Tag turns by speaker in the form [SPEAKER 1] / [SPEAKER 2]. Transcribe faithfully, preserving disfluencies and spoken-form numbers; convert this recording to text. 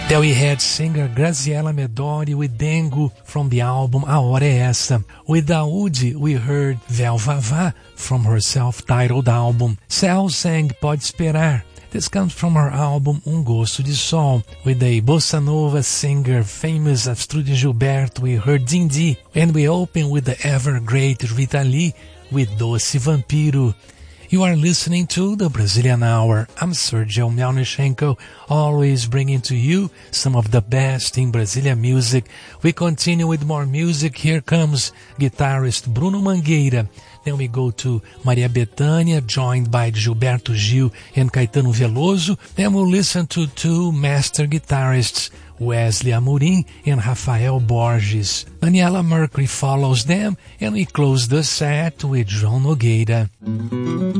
[SPEAKER 1] There we had singer Graziella Medori with Dengo from the album A Hora É Essa. With Daoud, we heard Vel Vavá from her self-titled album. Cel sang Pode Esperar. This comes from her album Um Gosto de Sol. With the bossa nova singer famous Astrud Gilberto, we heard Dindi. And we open with the ever great Rita Lee with Doce Vampiro. You are listening to the Brazilian Hour. I'm Sergio Melnichenko, always bringing to you some of the best in Brazilian music. We continue with more music. Here comes guitarist Bruno Mangueira. Then we go to Maria Bethânia, joined by Gilberto Gil and Caetano Veloso. Then we'll listen to two master guitarists, Wesley Amorim and Rafael Borges. Daniela Mercury follows them, and we close the set with João Nogueira.